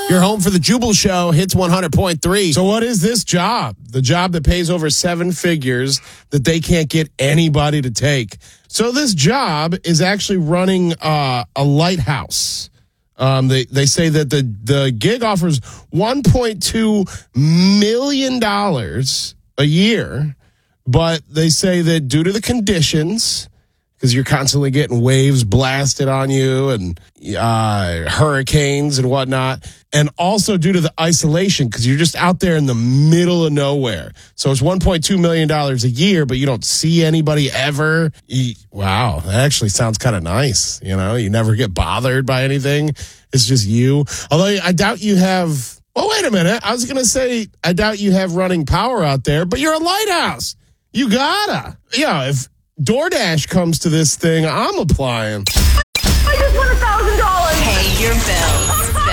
You're home for the Jubal Show, Hits 100.3. So what is this job? The job that pays over 7 figures that they can't get anybody to take. So this job is actually running a lighthouse. They say that the gig offers $1.2 million a year, but they say that due to the conditions, because you're constantly getting waves blasted on you and hurricanes and whatnot. And also due to the isolation, because you're just out there in the middle of nowhere. So it's $1.2 million a year, but you don't see anybody ever. Wow, that actually sounds kind of nice. You know, you never get bothered by anything. It's just you. Although I doubt you have, well, wait a minute. I was going to say, I doubt you have running power out there, but you're a lighthouse. You gotta. Yeah, if DoorDash comes to this thing, I'm applying. I just won $1,000. Pay your bills.